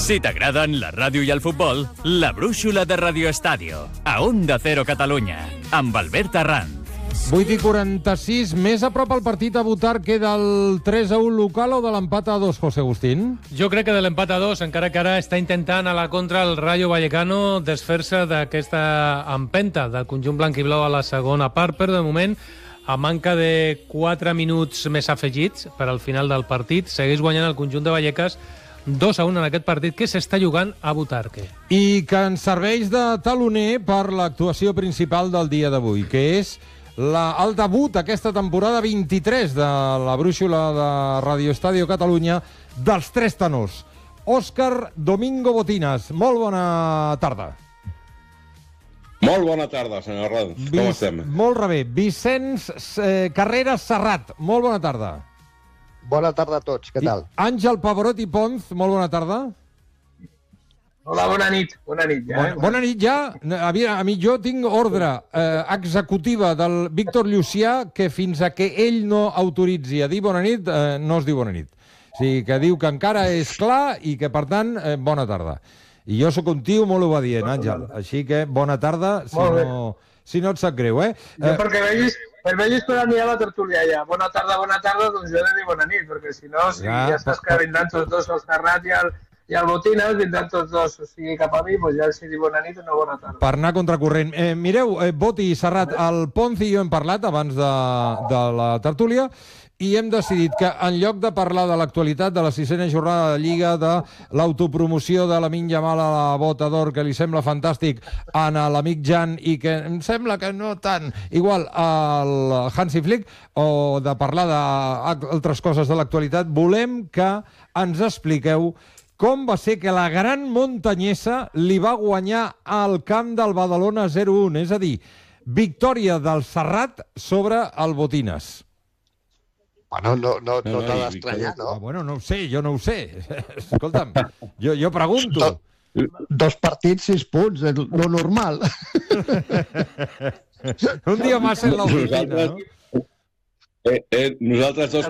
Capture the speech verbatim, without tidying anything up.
Si t'agraden la ràdio i el futbol, la brúixola de Radio Estadio, a Onda Cero Catalunya, amb Albert Arranz. vuit i quaranta-sis, més a prop el partit a votar que del tres a u local o de l'empat a dos, José Agustín? Jo crec que de l'empat a dos, encara que ara està intentant a la contra el Rayo Vallecano desfer-se d'aquesta empenta del conjunt blanc i blau a la segona part, però de moment, a manca de quatre minuts més afegits per al final del partit, segueix guanyant el conjunt de Vallecas dos a un en aquest partit que s'està jugant a Butarque. I que ens serveix de taloner per l'actuació principal del dia d'avui, que és la, el debut aquesta temporada vint-i-tres de la brúixola de Radio Estadio Catalunya dels tres tenors. Òscar Domingo Botinas, molt bona tarda. Molt bona tarda, senyor Arranz. Com Vic... estem? Molt rebé. Vicenç eh, Carreras Serrat, molt bona tarda. Bona tarda a tots, què tal? I Àngel Pavarot i Ponz, molt bona tarda. Hola, bona nit. Bona nit, ja. Bona, Eh? bona nit, ja. A mi, a mi jo tinc ordre eh, executiva del Víctor Llucià que fins a que ell no autoritzi a dir bona nit, eh, no es diu bona nit. O sigui, que diu que encara és clar i que, per tant, eh, bona tarda. I jo sóc un tio molt obedient, Àngel. Així que bona tarda, si no, si no et sap greu, eh? Jo perquè vegis, per vegis per mirar la tertúlia ja. Bona tarda, bona tarda, doncs jo he de dir bona nit, perquè si no, si Ja, ja, ja estàs que vindran tots dos, el Serrat i el, i el Botinas, vindran tots dos, o sigui, cap a mi, doncs ja els he dit bona nit o no bona tarda. Per anar contracorrent. Eh, mireu, eh, Boti i Serrat, el Ponz i jo hem parlat abans de, de la tertúlia i hem decidit que en lloc de parlar de l'actualitat de la sisena jornada de Lliga, de l'autopromoció de l'Amin Yamal a la Bota d'Or, que li sembla fantàstic a l'amic Jan i que em sembla que no tant igual al Hansi Flick, o de parlar d'altres coses de l'actualitat, volem que ens expliqueu com va ser que la gran muntanyesa li va guanyar al camp del Badalona zero a un, és a dir, victòria del Serrat sobre el Botinas. Bueno, no, no, no, No, t'ha no, d'estranyar, Ah, no? bueno, no ho sé, jo no ho sé. Escolta'm, jo, jo pregunto. Do, dos partits, sis punts, és lo normal. Un dia massa en l'oficina, no? Eh, eh, nosaltres dos